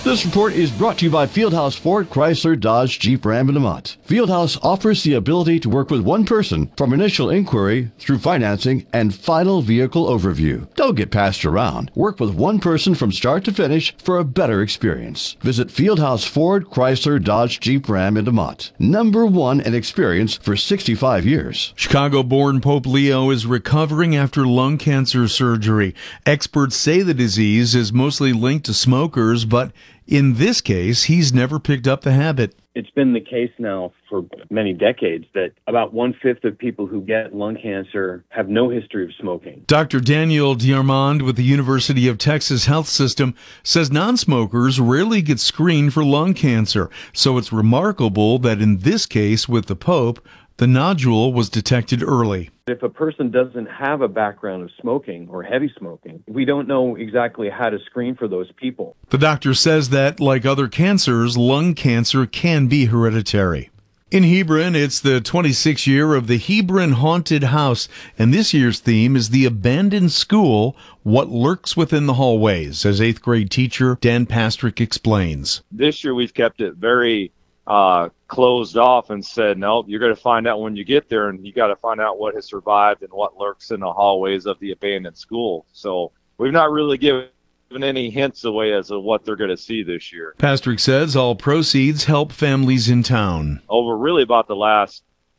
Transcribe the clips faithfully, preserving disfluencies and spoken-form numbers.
This report is brought to you by Fieldhouse Ford, Chrysler, Dodge, Jeep, Ram, and Demont. Fieldhouse offers the ability to work with one person from initial inquiry through financing and final vehicle overview. Don't get passed around. Work with one person from start to finish for a better experience. Visit Fieldhouse Ford, Chrysler, Dodge, Jeep, Ram, and Demont. Number one in experience for sixty-five years. Chicago-born Pope Leo is recovering after lung cancer surgery. Experts say the disease is mostly linked to smokers, but in this case, he's never picked up the habit. It's been the case now for many decades that about one-fifth of people who get lung cancer have no history of smoking. Doctor Daniel Diarmond with the University of Texas Health System says non-smokers rarely get screened for lung cancer. So it's remarkable that in this case with the Pope, the nodule was detected early. If a person doesn't have a background of smoking or heavy smoking, we don't know exactly how to screen for those people. The doctor says that, like other cancers, lung cancer can be hereditary. In Hebron, it's the twenty-sixth year of the Hebron Haunted House, and this year's theme is the abandoned school, what lurks within the hallways, as eighth grade teacher Dan Pastrick explains. This year we've kept it very uh, closed off and said, no, you're going to find out when you get there, and you got to find out what has survived and what lurks in the hallways of the abandoned school. So we've not really given any hints away as to what they're going to see this year. Pastrick says all proceeds help families in town. Over really about the last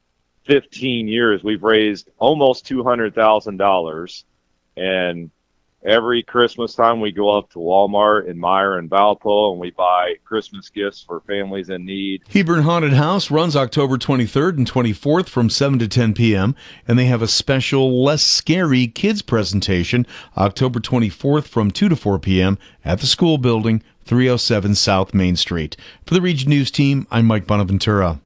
fifteen years, we've raised almost two hundred thousand dollars, and every Christmas time we go up to Walmart and Meijer and Valpo and we buy Christmas gifts for families in need. Hebron Haunted House runs October twenty-third and twenty-fourth from seven to ten p.m. and they have a special Less Scary Kids presentation October twenty-fourth from two to four p.m. at the school building, three oh seven South Main Street. For the Region News Team, I'm Mike Bonaventura.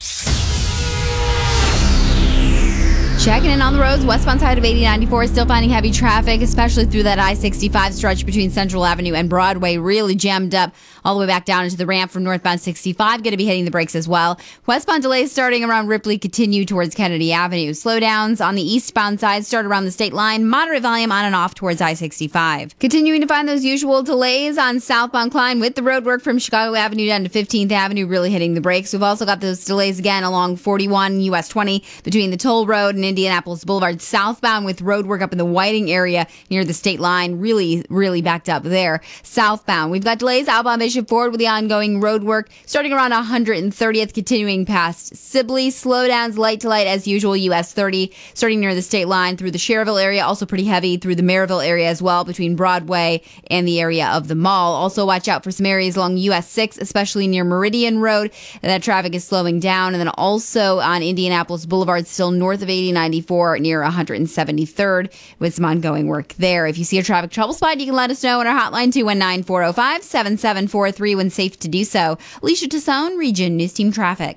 Checking in on the roads, westbound side of eighty ninety-four, still finding heavy traffic, especially through that I sixty-five stretch between Central Avenue and Broadway, really jammed up all the way back down into the ramp from northbound sixty-five. Going to be hitting the brakes as well. Westbound delays starting around Ripley continue towards Kennedy Avenue. Slowdowns on the eastbound side start around the state line. Moderate volume on and off towards I sixty-five. Continuing to find those usual delays on southbound Klein with the road work from Chicago Avenue down to fifteenth Avenue, really hitting the brakes. We've also got those delays again along forty-one U S twenty between the Toll Road and Indianapolis Boulevard southbound with road work up in the Whiting area near the state line. Really, really backed up there. Southbound, we've got delays outbound Bishop Ford with the ongoing road work starting around one hundred thirtieth, continuing past Sibley. Slowdowns light to light as usual, U S thirty, starting near the state line through the Cherville area. Also pretty heavy through the Maryville area as well between Broadway and the area of the mall. Also watch out for some areas along U S six, especially near Meridian Road. That traffic is slowing down. And then also on Indianapolis Boulevard, still north of eighty ninety-four near one hundred seventy-third with some ongoing work there. If you see a traffic trouble spot, you can let us know on our hotline two one nine, four oh five, seven seven four three when safe to do so. Alicia Tassone, Region News Team Traffic.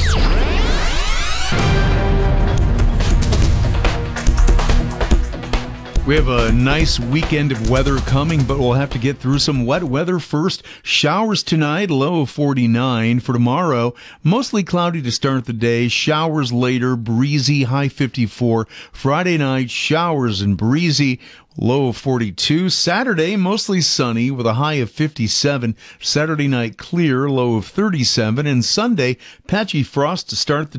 We have a nice weekend of weather coming, but we'll have to get through some wet weather first. Showers tonight, low of forty-nine. For tomorrow, mostly cloudy to start the day. Showers later, breezy, high fifty-four. Friday night, showers and breezy, low of forty-two. Saturday, mostly sunny with a high of fifty-seven. Saturday night, clear, low of thirty-seven. And Sunday, patchy frost to start the